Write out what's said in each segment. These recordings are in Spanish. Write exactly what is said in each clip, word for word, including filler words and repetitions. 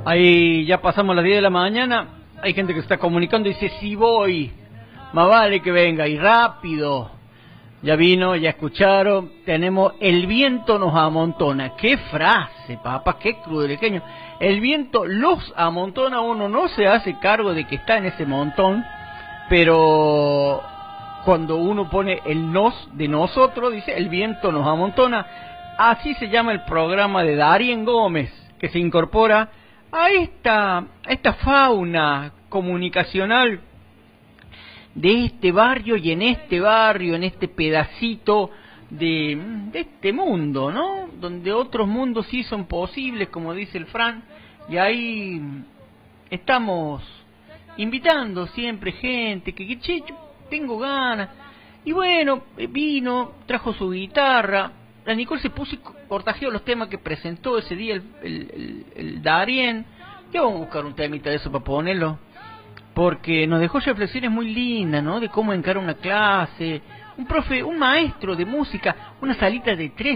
Ahí ya pasamos las diez de la mañana. Hay gente que se está comunicando y dice, si voy, más vale que venga, y rápido. Ya vino, ya escucharon. Tenemos el viento nos amontona. Qué frase, papá, qué crudequeño. El viento los amontona, uno no se hace cargo de que está en ese montón, pero cuando uno pone el nos de nosotros, dice el viento nos amontona. Así se llama el programa de Darien Gómez, que se incorpora a esta, a esta fauna comunicacional de este barrio y en este barrio, en este pedacito de, de este mundo, ¿no? Donde otros mundos sí son posibles, como dice el Fran, y ahí estamos invitando siempre gente que, que che, yo tengo ganas, y bueno, vino, trajo su guitarra, la Nicole se puso y cortajeó los temas que presentó ese día el, el, el, el Darien, ya vamos a buscar un temita de eso para ponerlo, porque nos dejó reflexiones muy lindas, ¿no? De cómo encara una clase, un profe, un maestro de música, una salita de tres.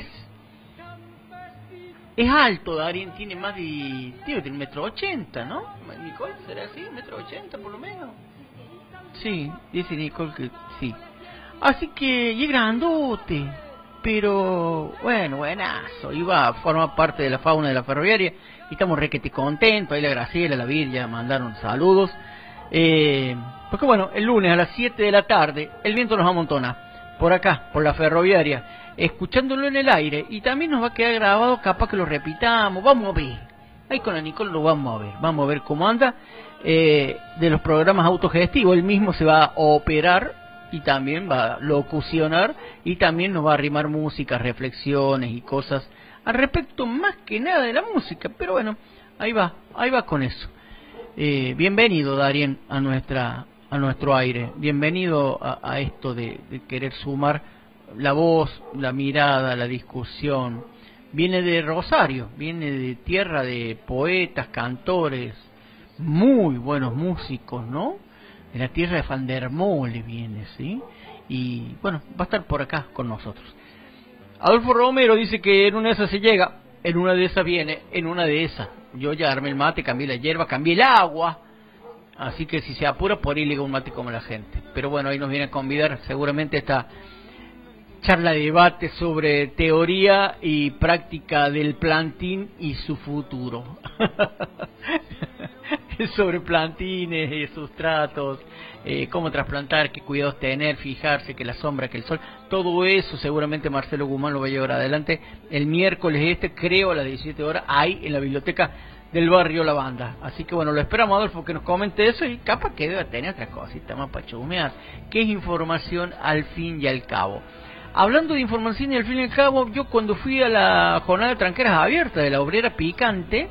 Es alto, Darien, tiene más de, tiene un metro ochenta, ¿no? Nicole, ¿será así? ¿Un metro ochenta por lo menos? Sí, dice Nicole que sí. Así que, y es grandote, pero, bueno, buenazo, iba a formar parte de la fauna de la ferroviaria, y estamos requete contentos, ahí la Graciela, la Virgia, mandaron saludos. Eh, porque bueno, el lunes a las siete de la tarde, el viento nos amontona, por acá, por la ferroviaria, escuchándolo en el aire, y también nos va a quedar grabado, capaz que lo repitamos, vamos a ver, ahí con la Nicole lo vamos a ver, vamos a ver cómo anda, eh, de los programas autogestivos, él mismo se va a operar, y también va a locucionar, y también nos va a arrimar música, reflexiones y cosas, al respecto más que nada de la música, pero bueno, ahí va, ahí va con eso. Eh, bienvenido, Darien, a nuestra a nuestro aire. Bienvenido a, a esto de, de querer sumar la voz, la mirada, la discusión. Viene de Rosario, viene de tierra de poetas, cantores, muy buenos músicos, ¿no? De la tierra de Fandermole viene, ¿sí? Y bueno, va a estar por acá con nosotros. Adolfo Romero dice que en una de esas se llega, en una de esas viene, en una de esas. Yo ya armé el mate, cambié la hierba, cambié el agua, así que si se apura por ahí le digo un mate como la gente. Pero bueno, ahí nos viene a convidar seguramente esta charla de debate sobre teoría y práctica del plantín y su futuro. Sobre plantines y sustratos, eh, cómo trasplantar, qué cuidados tener, fijarse que la sombra, que el sol, todo eso seguramente Marcelo Guzmán lo va a llevar adelante el miércoles este, creo a las diecisiete horas, ahí en la biblioteca del barrio La Banda. Así que bueno, lo esperamos, Adolfo, que nos comente eso y capaz que debe tener otra cosita más para chumear, que es información al fin y al cabo. Hablando de información y al fin y al cabo, yo cuando fui a la jornada de tranqueras abiertas de la obrera picante,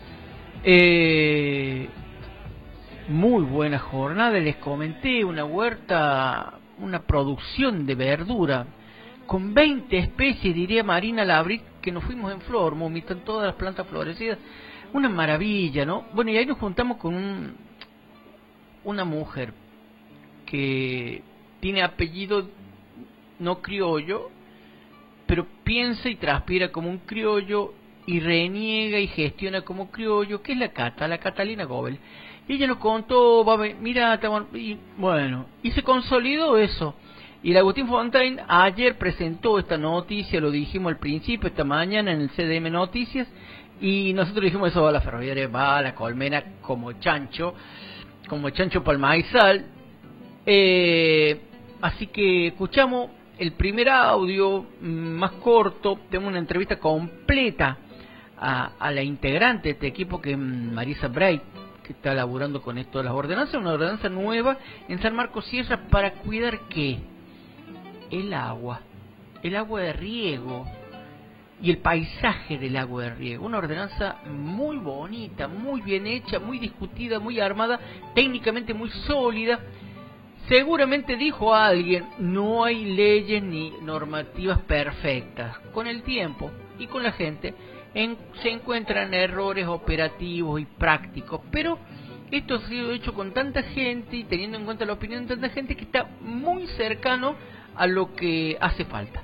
Eh, muy buena jornada, les comenté, una huerta, una producción de verdura, con veinte especies, diría Marina Labrit, que nos fuimos en flor, están todas las plantas florecidas, una maravilla, ¿no? Bueno, y ahí nos juntamos con un, una mujer que tiene apellido no criollo, pero piensa y transpira como un criollo, y reniega y gestiona como criollo, que es la Cata, la Catalina Gobel. Y ella nos contó, va a ver, mira, y bueno, y se consolidó eso. Y el Agustín Fontaine ayer presentó esta noticia, lo dijimos al principio, esta mañana en el C D M Noticias, y nosotros dijimos eso, va a la ferroviaria, va a la colmena como chancho, como chancho palmaizal. Eh, así que escuchamos el primer audio más corto, tenemos una entrevista completa A, a la integrante de este equipo, que es Marisa Bright, que está laburando con esto de las ordenanzas, una ordenanza nueva en San Marcos Sierra para cuidar ¿qué? El agua, el agua de riego y el paisaje del agua de riego. Una ordenanza muy bonita, muy bien hecha, muy discutida, muy armada, técnicamente muy sólida. Seguramente dijo alguien, no hay leyes ni normativas perfectas. Con el tiempo y con la gente En, se encuentran errores operativos y prácticos, pero esto ha sido hecho con tanta gente y teniendo en cuenta la opinión de tanta gente que está muy cercano a lo que hace falta.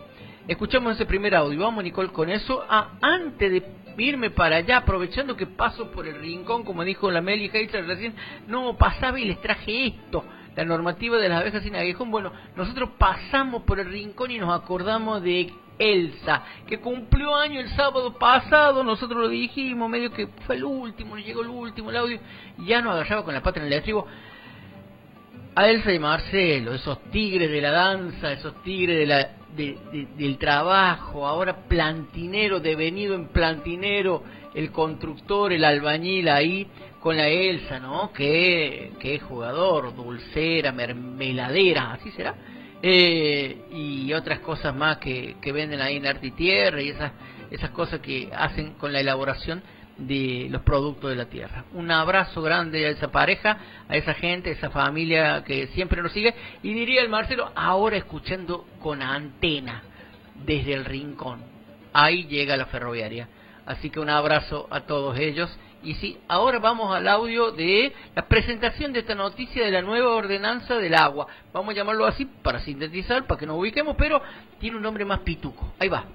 Escuchamos ese primer audio. Vamos, Nicole, con eso. Ah, antes de irme para allá, aprovechando que paso por el rincón, como dijo la Meli Heiser recién, no, pasaba y les traje esto, la normativa de las abejas sin aguijón. Bueno, nosotros pasamos por el rincón y nos acordamos de Elsa, que cumplió año el sábado pasado. Nosotros lo dijimos, medio que fue el último, nos llegó el último, el audio, y ya nos agarraba con la pata en el estribo. A Elsa y Marcelo, esos tigres de la danza, esos tigres de la, de, de, del trabajo, ahora plantinero, devenido en plantinero, el constructor, el albañil ahí, con la Elsa, ¿no? Que, que es jugador, dulcera, mermeladera, ¿así será? Eh, y otras cosas más que, que venden ahí en Arte y Tierra, y esas, esas cosas que hacen con la elaboración de los productos de la tierra. Un abrazo grande a esa pareja, a esa gente, a esa familia que siempre nos sigue, y diría el Marcelo, ahora escuchando con antena desde el rincón, ahí llega la ferroviaria. Así que un abrazo a todos ellos. Y sí, ahora vamos al audio de la presentación de esta noticia de la nueva ordenanza del agua. Vamos a llamarlo así para sintetizar, para que nos ubiquemos, pero tiene un nombre más pituco. Ahí va.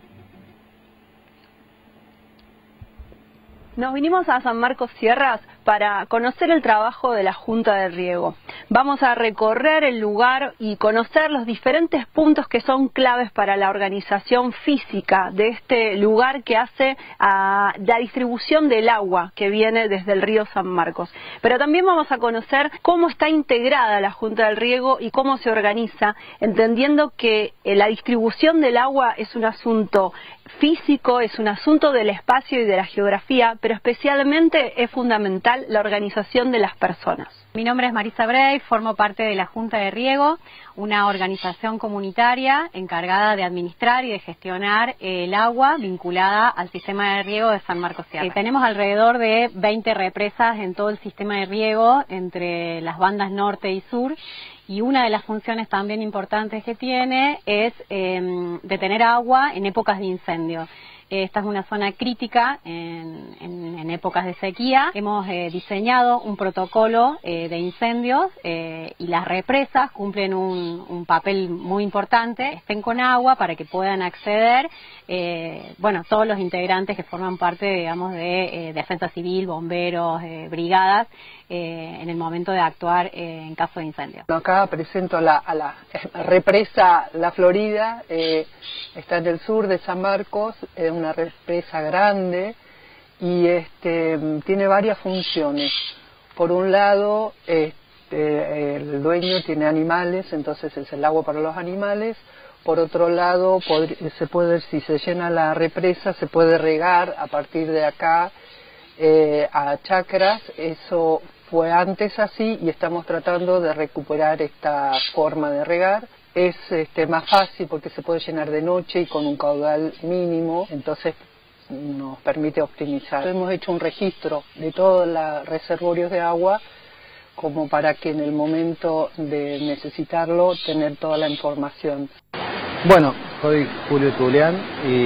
Nos vinimos a San Marcos Sierras para conocer el trabajo de la Junta de Riego. Vamos a recorrer el lugar y conocer los diferentes puntos que son claves para la organización física de este lugar que hace a la distribución del agua que viene desde el río San Marcos. Pero también vamos a conocer cómo está integrada la Junta del Riego y cómo se organiza, entendiendo que la distribución del agua es un asunto físico, es un asunto del espacio y de la geografía, pero especialmente es fundamental la organización de las personas. Mi nombre es Marisa Brey, formo parte de la Junta de Riego, una organización comunitaria encargada de administrar y de gestionar el agua vinculada al sistema de riego de San Marcos Sierra. Eh, tenemos alrededor de veinte represas en todo el sistema de riego entre las bandas norte y sur, y una de las funciones también importantes que tiene es eh, detener agua en épocas de incendio. Esta es una zona crítica en, en, en épocas de sequía. Hemos eh, diseñado un protocolo eh, de incendios eh, y las represas cumplen un, un papel muy importante. Estén con agua para que puedan acceder, eh, bueno, todos los integrantes que forman parte, digamos, de eh, defensa civil, bomberos, eh, brigadas, eh, en el momento de actuar eh, en caso de incendio. Acá presento a la, a la represa La Florida, eh, está en el sur de San Marcos, es una represa grande y este, tiene varias funciones. Por un lado, este, el dueño tiene animales, entonces es el agua para los animales. Por otro lado, se puede, si se llena la represa, se puede regar a partir de acá eh, a chacras. Eso fue antes así y estamos tratando de recuperar esta forma de regar. Es este, más fácil porque se puede llenar de noche y con un caudal mínimo, entonces nos permite optimizar. Hemos hecho un registro de todos los reservorios de agua como para que en el momento de necesitarlo tener toda la información. Bueno, soy Julio Tulián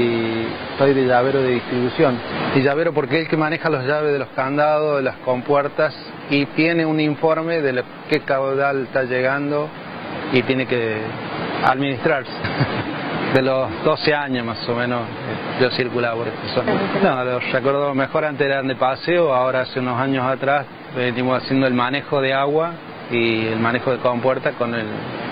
y soy de llavero de distribución. Y llavero porque es el que maneja los llaves de los candados, de las compuertas, y tiene un informe de qué caudal está llegando y tiene que administrarse. De los doce años más o menos yo circulaba por esta zona. No, los recuerdo mejor, antes eran de paseo, ahora hace unos años atrás venimos haciendo el manejo de agua y el manejo de compuerta con el,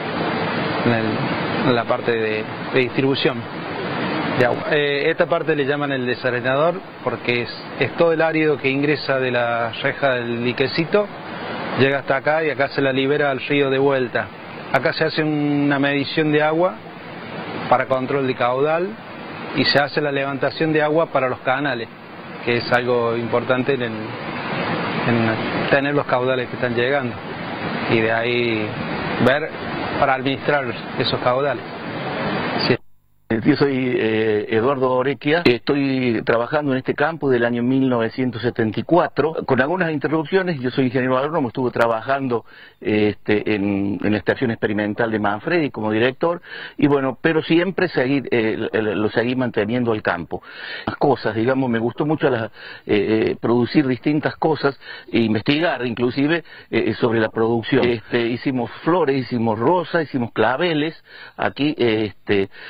con el, la parte de, de distribución de agua. Eh, esta parte le llaman el desarenador porque es, es todo el árido que ingresa de la reja del diquecito, llega hasta acá y acá se la libera al río de vuelta. Acá se hace una medición de agua para control de caudal y se hace la levantación de agua para los canales, que es algo importante en, el, en tener los caudales que están llegando y de ahí ver para administrar esos caudales. Sí. Yo soy eh, Eduardo Orequia, estoy trabajando en este campo del año mil novecientos setenta y cuatro, con algunas interrupciones. Yo soy ingeniero agrónomo, estuve trabajando este, en, en la estación experimental de Manfredi como director, y bueno, pero siempre seguí, eh, lo seguí manteniendo al campo. Las cosas, digamos, me gustó mucho la, eh, producir distintas cosas, e investigar inclusive eh, sobre la producción. Este, hicimos flores, hicimos rosas, hicimos claveles, aquí este... Eh,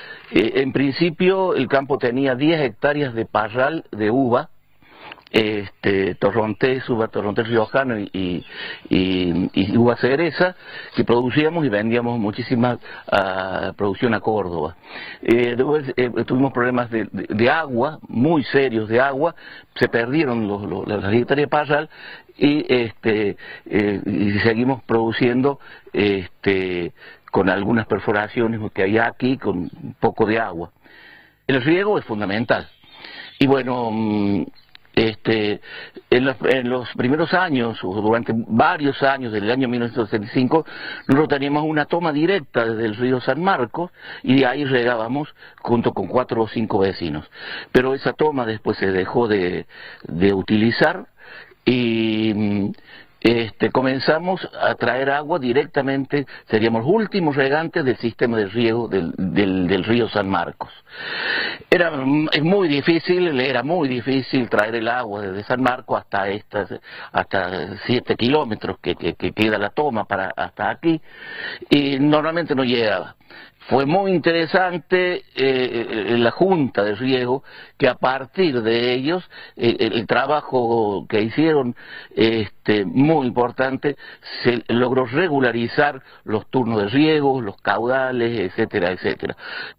Eh, en principio el campo tenía diez hectáreas de parral de uva, este, torrontés, uva torrontés riojano y, y, y, y uva cereza, que producíamos y vendíamos muchísima uh, producción a Córdoba. Eh, después eh, tuvimos problemas de, de, de agua, muy serios de agua, se perdieron los, los, las hectáreas de parral y, este, eh, y seguimos produciendo este, con algunas perforaciones que hay aquí, con un poco de agua. El riego es fundamental. Y bueno, Este, en, los, en los primeros años, o durante varios años del año mil novecientos sesenta y cinco, nosotros teníamos una toma directa desde el río San Marcos y de ahí regábamos junto con cuatro o cinco vecinos. Pero esa toma después se dejó de, de utilizar y este, comenzamos a traer agua directamente, seríamos los últimos regantes del sistema de riego del, del, del río San Marcos. Era, es muy difícil, era muy difícil traer el agua desde San Marcos hasta estas, hasta siete kilómetros que, que, que queda la toma para hasta aquí, y normalmente no llegaba. Fue muy interesante eh, la junta de riego, que a partir de ellos, eh, el trabajo que hicieron, este, muy importante, se logró regularizar los turnos de riego, los caudales, etcétera, etcétera.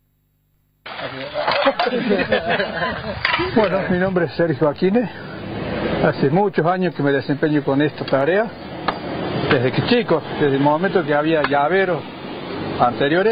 Bueno, mi nombre es Sergio Aquines. Hace muchos años que me desempeño con esta tarea, desde que chico, desde el momento que había llaveros anteriores.